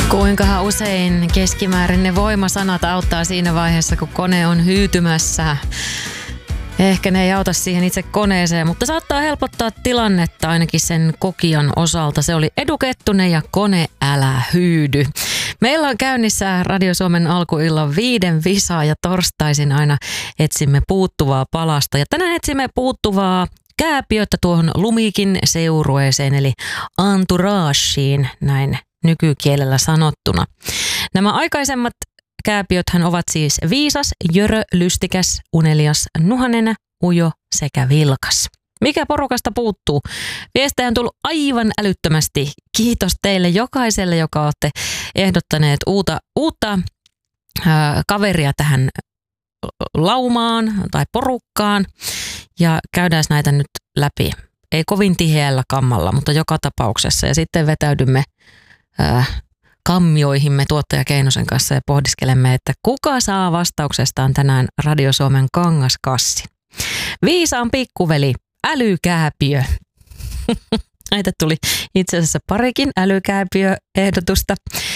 Kuinkahan usein keskimäärin ne voimasanat auttaa siinä vaiheessa, kun kone on hyytymässä. Ehkä ne ei auta siihen itse koneeseen, mutta saattaa helpottaa tilannetta ainakin sen kokijan osalta. Se oli Edu Kettunen ja Kone älä hyydy. Meillä on käynnissä Radio Suomen alkuillan 5 visa ja torstaisin aina etsimme puuttuvaa palasta. Ja tänään etsimme puuttuvaa kääpiötä tuohon Lumikin seurueeseen eli entourageen, näin nykykielellä sanottuna. Nämä aikaisemmat kääpiöthän ovat siis viisas, jörö, lystikäs, unelias, nuhanenä, ujo sekä vilkas. Mikä porukasta puuttuu? Viestejä on tullut aivan älyttömästi. Kiitos teille jokaiselle, joka olette ehdottaneet uutta kaveria tähän laumaan tai porukkaan. Ja käydään näitä nyt läpi. Ei kovin tiheällä kammalla, mutta joka tapauksessa. Ja sitten vetäydymme kammioihimme tuottaja Keinosen kanssa ja pohdiskelemme, että kuka saa vastauksestaan tänään Radio Suomen kangaskassi. Viisaan pikkuveli, älykääpiö. Näitä tuli itse asiassa parikin älykääpiöehdotusta.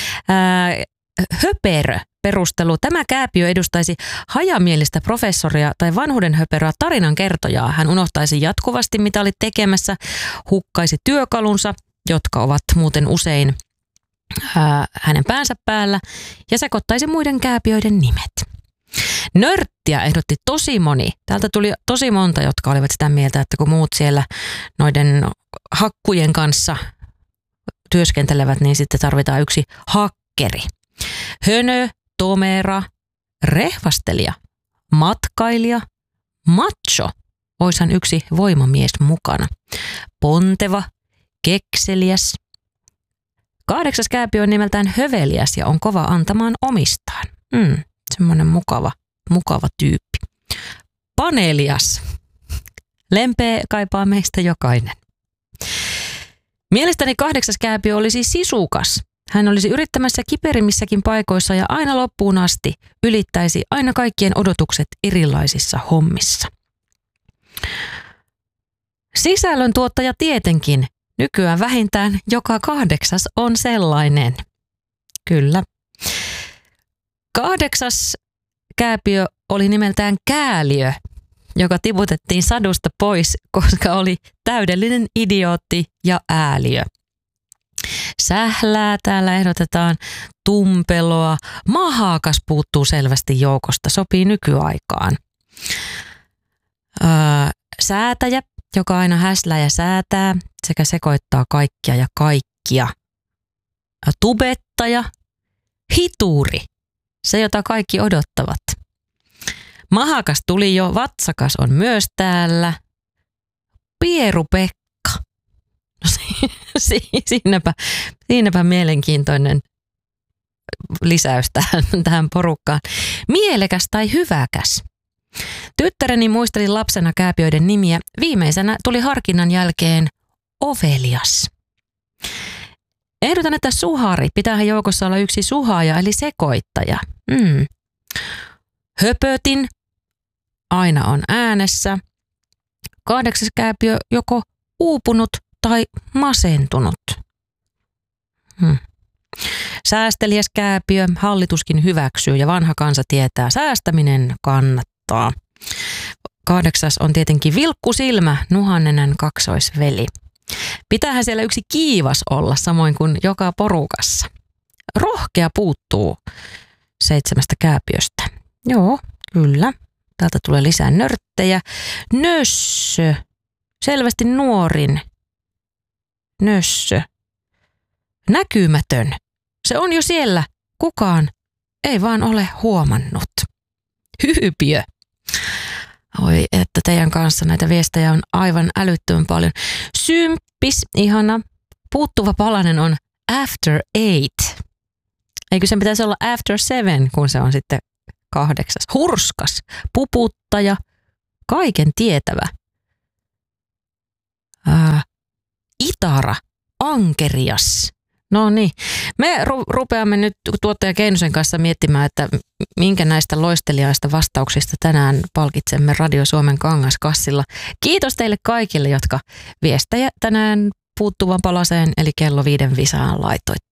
Höperö perustelu. Tämä kääpiö edustaisi hajamielistä professoria tai vanhuudenhöperöä tarinankertojaa. Hän unohtaisi jatkuvasti, mitä oli tekemässä, hukkaisi työkalunsa, jotka ovat muuten usein hänen päänsä päällä, ja sekoittaisi muiden kääpiöiden nimet. Nörttiä ehdotti tosi moni. Täältä tuli tosi monta, jotka olivat sitä mieltä, että kun muut siellä noiden hakkujen kanssa työskentelevät, niin sitten tarvitaan yksi hakkeri. Hönö, tomera, rehvastelija, matkailija, macho, oishan yksi voimamies mukana. Ponteva, kekseliäs. 8. kääpiö on nimeltään höveliäs ja on kova antamaan omistaan. Semmoinen mukava tyyppi. Panelias. Lempeä kaipaa meistä jokainen. Mielestäni 8. kääpiö olisi sisukas. Hän olisi yrittämässä kiperimmissäkin paikoissa ja aina loppuun asti ylittäisi aina kaikkien odotukset erilaisissa hommissa. Sisällöntuottaja tietenkin. Nykyään vähintään joka 8. on sellainen. Kyllä. 8. kääpiö oli nimeltään kääliö, joka tiputettiin sadusta pois, koska oli täydellinen idiootti ja ääliö. Sählää täällä ehdotetaan, tumpeloa, mahakas puuttuu selvästi joukosta, sopii nykyaikaan. Säätäjä, joka aina häslää ja säätää sekä sekoittaa kaikkia ja kaikkia. Tubettaja, hituri, se jota kaikki odottavat. Mahakas tuli jo, vatsakas on myös täällä. Pieru-Pekka. No siinäpä mielenkiintoinen lisäys tähän porukkaan. Mielekäs tai hyväkäs. Tyttäreni muisteli lapsena kääpiöiden nimiä. Viimeisenä tuli harkinnan jälkeen ovelias. Ehdotan, että suhari. Pitäähän joukossa olla yksi suhaaja eli sekoittaja. Höpötin. Aina on äänessä. 8. kääpiö joko uupunut tai masentunut. Säästeliäs kääpiö. Hallituskin hyväksyy ja vanha kansa tietää. Säästäminen kannattaa. 8. on tietenkin vilkkusilmä, nuhannenän kaksoisveli. Pitäähän siellä yksi kiivas olla, samoin kuin joka porukassa. Rohkea puuttuu 7. kääpiöstä. Joo, kyllä. Täältä tulee lisää nörttejä. Nössö. Selvästi nuorin. Nössö. Näkymätön. Se on jo siellä. Kukaan ei vaan ole huomannut. Hyypiö. Oi, että teidän kanssa näitä viestejä on aivan älyttömän paljon. Symppis, ihana. Puuttuva palanen on after 8. Eikö sen pitäisi olla after 7, kun se on sitten 8. Hurskas, puputtaja, kaiken tietävä. Itara, ankerias. No niin, me rupeamme nyt tuottaja Keinosen kanssa miettimään, että minkä näistä loistelijaista vastauksista tänään palkitsemme Radio Suomen kangaskassilla. Kiitos teille kaikille, jotka viestejä tänään puuttuvan palaseen eli kello 5 visaan laitoitte.